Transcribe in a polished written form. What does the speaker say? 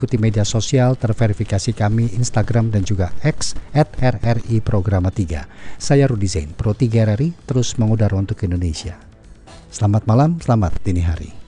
Ikuti media sosial terverifikasi kami Instagram dan juga X @RRI Programa 3. Saya Rudi Zain, Pro 3 RRI, terus mengudara untuk Indonesia. Selamat malam, selamat dini hari.